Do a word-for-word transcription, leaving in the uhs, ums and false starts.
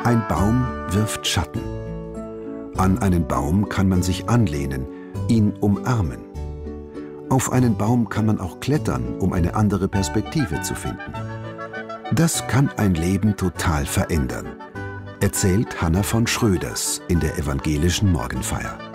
Ein Baum wirft Schatten. An einen Baum kann man sich anlehnen, ihn umarmen. Auf einen Baum kann man auch klettern, um eine andere Perspektive zu finden. Das kann ein Leben total verändern, erzählt Hanna von Schröders in der evangelischen Morgenfeier.